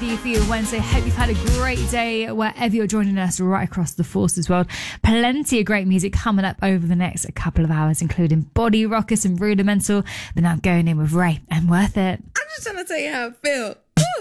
you for your Wednesday. Hope you've had a great day wherever you're joining us right across the Forces world. Plenty of great music coming up over the next couple of hours, including Body Rockers and Rudimental. But now I'm going in with Ray and Worth It. I'm just trying to tell you how I feel.